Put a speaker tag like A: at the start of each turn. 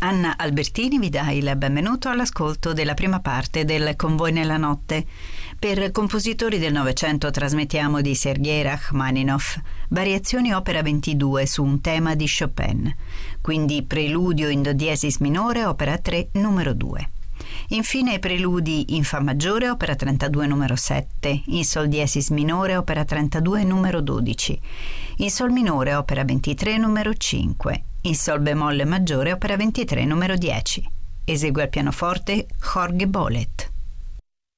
A: Anna Albertini vi dà il benvenuto all'ascolto della prima parte del Con voi nella notte. Per compositori del Novecento trasmettiamo di Sergei Rachmaninov, variazioni opera 22 su un tema di Chopin, quindi preludio in do diesis minore opera 3 numero 2. Infine preludi in fa maggiore opera 32 numero 7, in sol diesis minore opera 32 numero 12, in sol minore opera 23 numero 5, in sol bemolle maggiore opera 23 numero 10. Esegue al pianoforte Jorge Bolet.